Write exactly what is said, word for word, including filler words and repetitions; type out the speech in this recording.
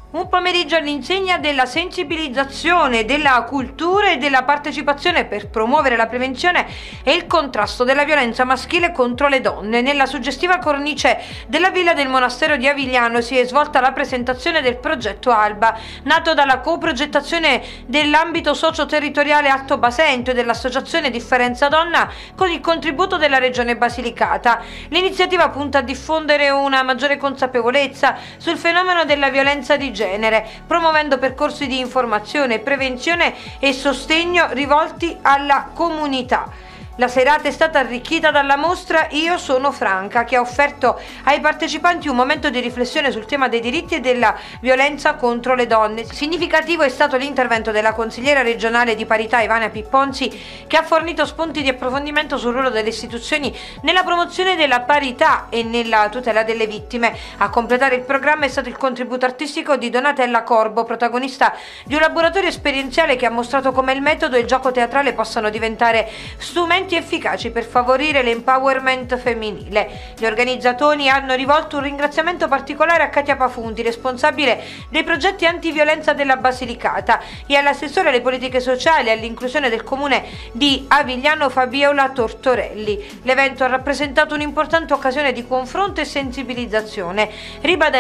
Un pomeriggio all'insegna della sensibilizzazione, della cultura e della partecipazione per promuovere la prevenzione e il contrasto della violenza maschile contro le donne. Nella suggestiva cornice della Villa del Monastero di Avigliano si è svolta la presentazione del progetto Alba, nato dalla coprogettazione dell'ambito socio-territoriale Alto Basento e dell'associazione Differenza Donna con il contributo della Regione Basilicata. L'iniziativa punta a diffondere una maggiore consapevolezza sul fenomeno della violenza di genere, promuovendo percorsi di informazione, prevenzione e sostegno rivolti alla comunità. La serata è stata arricchita dalla mostra Io sono Franca, che ha offerto ai partecipanti un momento di riflessione sul tema dei diritti e della violenza contro le donne. Significativo è stato l'intervento della consigliera regionale di parità Ivana Pipponzi, che ha fornito spunti di approfondimento sul ruolo delle istituzioni nella promozione della parità e nella tutela delle vittime. A completare il programma è stato il contributo artistico di Donatella Corbo, protagonista di un laboratorio esperienziale che ha mostrato come il metodo e il gioco teatrale possano diventare strumenti efficaci per favorire l'empowerment femminile. Gli organizzatori hanno rivolto un ringraziamento particolare a Katia Pafunti, responsabile dei progetti antiviolenza della Basilicata, e all'assessore alle politiche sociali e all'inclusione del comune di Avigliano Fabiola Tortorelli. L'evento ha rappresentato un'importante occasione di confronto e sensibilizzazione, ribadendo